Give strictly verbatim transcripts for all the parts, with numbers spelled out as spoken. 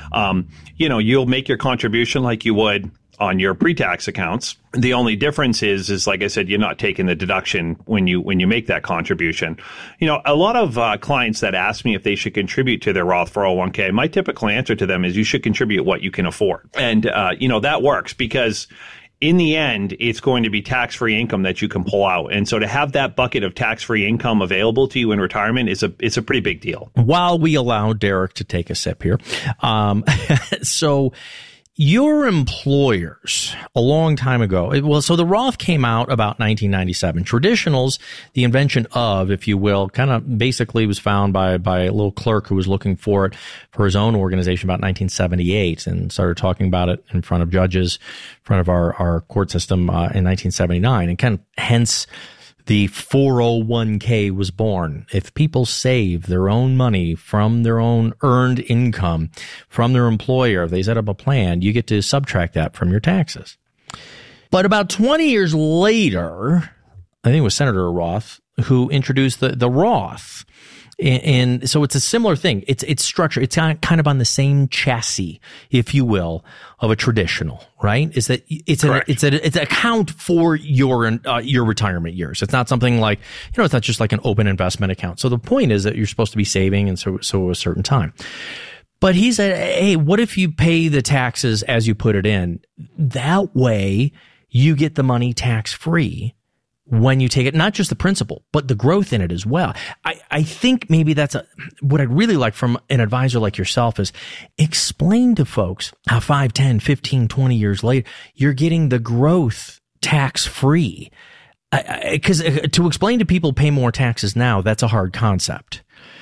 um, you know, you'll make your contribution like you would on your pre-tax accounts. The only difference is, is like I said, you're not taking the deduction when you when you make that contribution. You know, a lot of uh, clients that ask me if they should contribute to their Roth four oh one k, my typical answer to them is you should contribute what you can afford. And, uh, you know, that works because in the end, it's going to be tax-free income that you can pull out. And so to have that bucket of tax-free income available to you in retirement is a it's a pretty big deal. While we allow Derek to take a sip here. Um, so your employers a long time ago, well, so the Roth came out about nineteen ninety-seven. Traditionals, the invention of, if you will, kind of basically was found by, by a little clerk who was looking for it for his own organization about nineteen seventy-eight and started talking about it in front of judges, in front of our, our court system uh, in nineteen seventy-nine. And kind of hence the four oh one k was born. If people save their own money from their own earned income from their employer, if they set up a plan, you get to subtract that from your taxes. But about twenty years later, I think it was Senator Roth who introduced the, the Roth. And, and so it's a similar thing. It's, it's structured. It's kind of on the same chassis, if you will, of a traditional, right? Is that it's a, it's a, it's an account for your, uh, your retirement years. It's not something like, you know, it's not just like an open investment account. So the point is that you're supposed to be saving and so, so a certain time. But he said, hey, what if you pay the taxes as you put it in? That way you get the money tax free when you take it, not just the principal, but the growth in it as well. I, I think maybe that's a, what I'd really like from an advisor like yourself is explain to folks how five, ten, fifteen, twenty years later, you're getting the growth tax free. Because to explain to people pay more taxes now, that's a hard concept.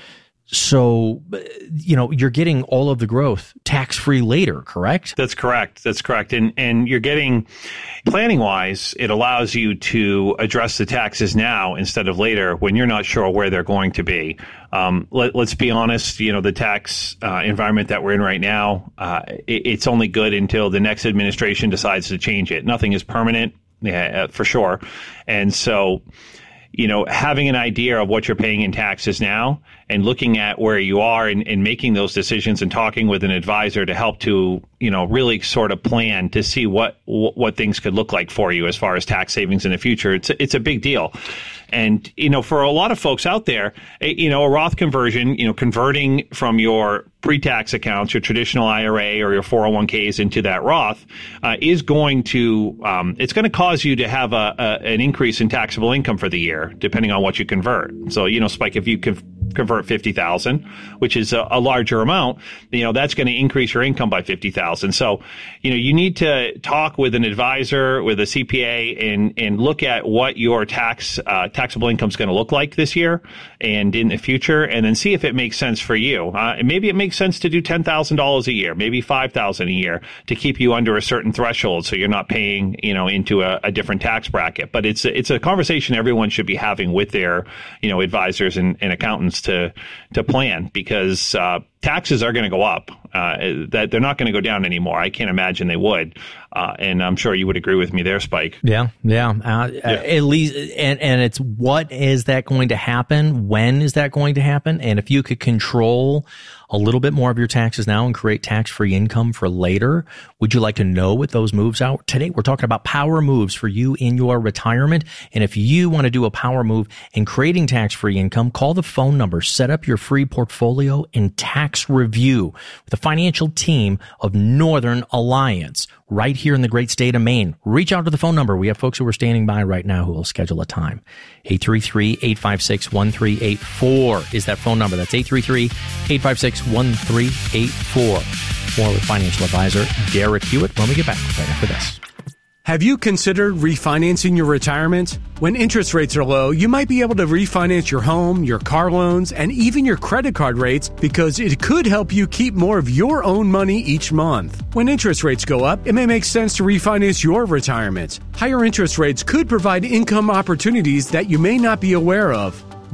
So, you know, you're getting all of the growth tax-free later, correct? That's correct. That's correct. And and you're getting, planning-wise, it allows you to address the taxes now instead of later when you're not sure where they're going to be. Um, let, let's be honest, you know, the tax uh, environment that we're in right now, uh, it, it's only good until the next administration decides to change it. Nothing is permanent, yeah, for sure. And so, you know, having an idea of what you're paying in taxes now and looking at where you are and, and making those decisions and talking with an advisor to help to, you know, really sort of plan to see what what things could look like for you as far as tax savings in the future. It's a, it's a big deal. And, you know, for a lot of folks out there, you know, a Roth conversion, you know, converting from your pre-tax accounts, your traditional I R A or your four oh one k's into that Roth uh, is going to, um, it's going to cause you to have a, a an increase in taxable income for the year, depending on what you convert. So, you know, Spike, if you conv- convert fifty thousand, which is a, a larger amount, you know, that's going to increase your income by fifty thousand. So, you know, you need to talk with an advisor, with a C P A, and and look at what your tax uh, taxable income is going to look like this year and in the future, and then see if it makes sense for you. Uh, maybe it makes sense to do ten thousand dollars a year, maybe five thousand dollars a year to keep you under a certain threshold, so you're not paying, you know, into a, a different tax bracket. But it's a, it's a conversation everyone should be having with their, you know, advisors and, and accountants to to plan, because uh, taxes are going to go up. Uh, that they're not going to go down anymore. I can't imagine they would. Uh, and I'm sure you would agree with me there, Spike. Yeah, yeah. Uh, yeah. At least, and, and it's what is that going to happen? When is that going to happen? And if you could control a little bit more of your taxes now and create tax-free income for later, would you like to know what those moves are? Today, we're talking about power moves for you in your retirement. And if you want to do a power move in creating tax-free income, call the phone number, set up your free portfolio and tax review with the financial team of Northern Alliance right here in the great state of Maine. Reach out to the phone number. We have folks who are standing by right now who will schedule a time. eight three three, eight five six, one three eight four is that phone number. That's eight three three, eight five six, one three eight four. More with financial advisor Derek Hewitt when we get back right after this. Have you considered refinancing your retirement? When interest rates are low, you might be able to refinance your home, your car loans, and even your credit card rates, because it could help you keep more of your own money each month. When interest rates go up, it may make sense to refinance your retirement. Higher interest rates could provide income opportunities that you may not be aware of.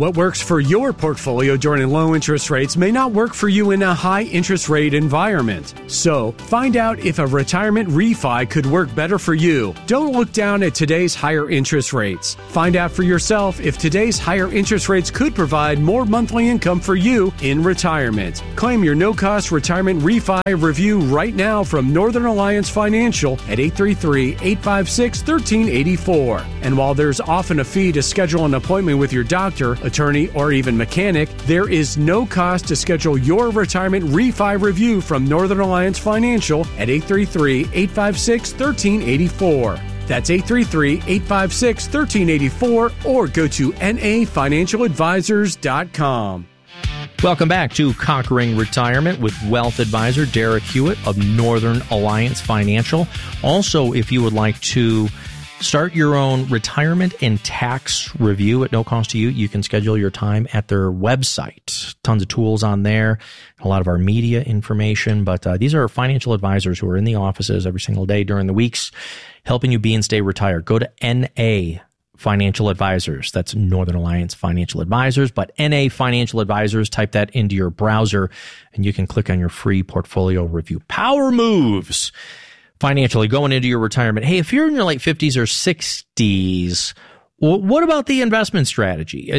What works for your portfolio during low interest rates may not work for you in a high interest rate environment. So, find out if a retirement refi could work better for you. Don't look down at today's higher interest rates. Find out for yourself if today's higher interest rates could provide more monthly income for you in retirement. Claim your no-cost retirement refi review right now from Northern Alliance Financial at eight three three, eight five six, one three eight four. And while there's often a fee to schedule an appointment with your doctor, attorney, or even mechanic, there is no cost to schedule your retirement refi review from Northern Alliance Financial at eight three three, eight five six, one three eight four. That's eight three three, eight five six, one three eight four or go to N A financial advisors dot com. Welcome back to Conquering Retirement with wealth advisor Derek Hewitt of Northern Alliance Financial. Also, if you would like to start your own retirement and tax review at no cost to you, you can schedule your time at their website. Tons of tools on there, a lot of our media information, but uh, these are financial advisors who are in the offices every single day during the weeks, helping you be and stay retired. Go to N A Financial Advisors. That's Northern Alliance Financial Advisors, but N A Financial Advisors, type that into your browser and you can click on your free portfolio review. Power moves financially going into your retirement. Hey, if you're in your late fifties or sixties, well, what about the investment strategy?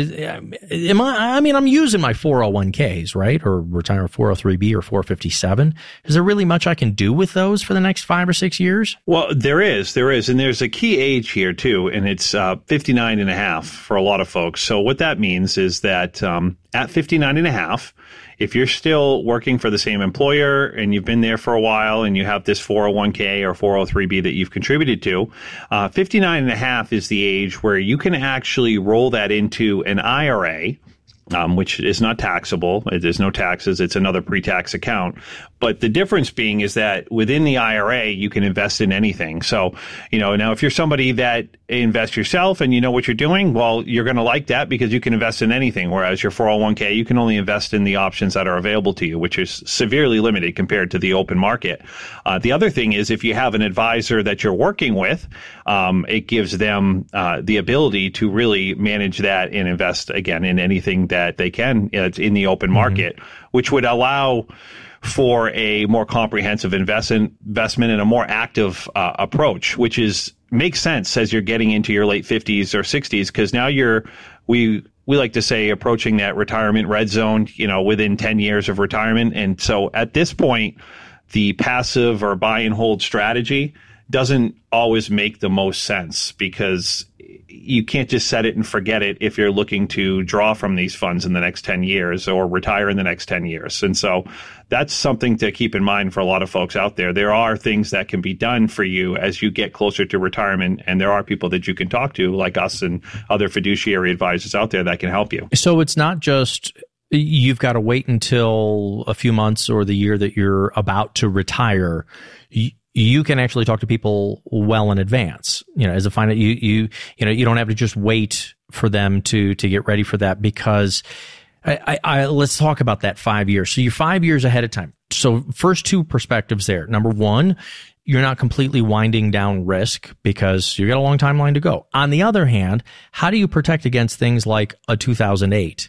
Am I, I mean, I'm using my four oh one k's, right? Or retire four oh three b or four fifty-seven. Is there really much I can do with those for the next five or six years? Well, there is, there is. And there's a key age here too. And it's uh, fifty-nine and a half for a lot of folks. So what that means is that um, at fifty-nine and a half, if you're still working for the same employer and you've been there for a while and you have this four oh one k or four oh three b that you've contributed to, uh, fifty-nine and a half is the age where you can actually roll that into an I R A, um, which is not taxable. There's no taxes. It's another pre-tax account. But the difference being is that within the I R A, you can invest in anything. So, you know, now if you're somebody that invests yourself and you know what you're doing, well, you're going to like that because you can invest in anything. Whereas your four oh one k, you can only invest in the options that are available to you, which is severely limited compared to the open market. Uh, the other thing is if you have an advisor that you're working with, um, it gives them uh, the ability to really manage that and invest, again, in anything that they can uh, in the open market, mm-hmm. which would allow for a more comprehensive investment investment and a more active uh, approach, which is makes sense as you're getting into your late fifties or sixties, because now you're we we like to say approaching that retirement red zone, you know, within ten years of retirement. And so at this point, the passive or buy and hold strategy doesn't always make the most sense, because you can't just set it and forget it if you're looking to draw from these funds in the next ten years or retire in the next ten years. And so that's something to keep in mind for a lot of folks out there. There are things that can be done for you as you get closer to retirement, and there are people that you can talk to, like us and other fiduciary advisors out there, that can help you. So it's not just you've got to wait until a few months or the year that you're about to retire. You, you can actually talk to people well in advance. You know, as a finance, you you you know, you don't have to just wait for them to to get ready for that, because I, I, I let's talk about that five years. So you're five years ahead of time. So first two perspectives there. Number one, you're not completely winding down risk because you got a long timeline to go. On the other hand, how do you protect against things like a two thousand eight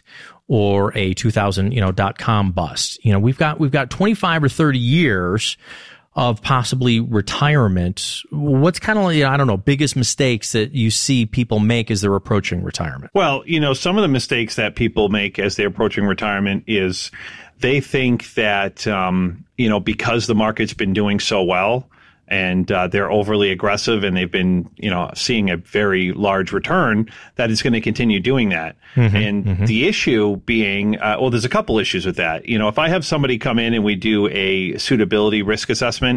or a two thousand, you know, dot com bust? You know, we've got we've got twenty-five or thirty years of possibly retirement. What's kind of, I don't know, biggest mistakes that you see people make as they're approaching retirement? Well, you know, some of the mistakes that people make as they're approaching retirement is they think that, um, you know, because the market's been doing so well, and uh, they're overly aggressive and they've been, you know, seeing a very large return, that it's going to continue doing that. Mm-hmm, and mm-hmm. the issue being, uh, well, there's a couple issues with that. You know, if I have somebody come in and we do a suitability risk assessment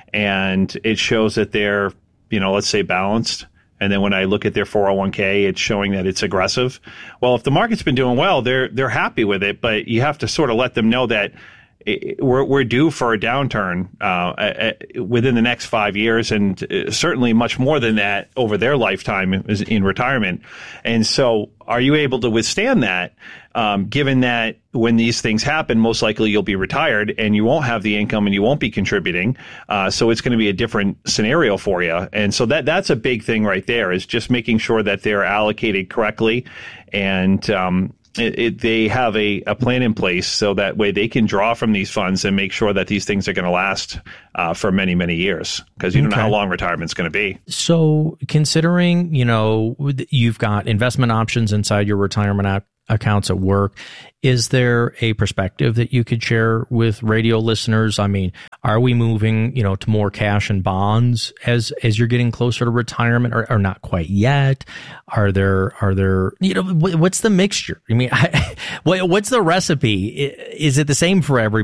and it shows that they're, you know, let's say balanced, and then when I look at their four oh one k, it's showing that it's aggressive. Well, if the market's been doing well, they're they're happy with it, but you have to sort of let them know that We're, we're due for a downturn uh, within the next five years, and certainly much more than that over their lifetime in retirement. And so, are you able to withstand that, um, given that when these things happen, most likely you'll be retired and you won't have the income and you won't be contributing. Uh, so it's going to be a different scenario for you. And so that that's a big thing right there, is just making sure that they're allocated correctly. And, um, it, it, they have a, a plan in place so that way they can draw from these funds and make sure that these things are going to last uh, for many, many years, because you don't Okay. know how long retirement's going to be. So considering, you know, you've got investment options inside your retirement app accounts at work, is there a perspective that you could share with radio listeners? I mean, are we moving, you know, to more cash and bonds as as you're getting closer to retirement, or, or not quite yet? Are there are there you know what's the mixture? I mean, I, what's the recipe? Is it the same for everybody?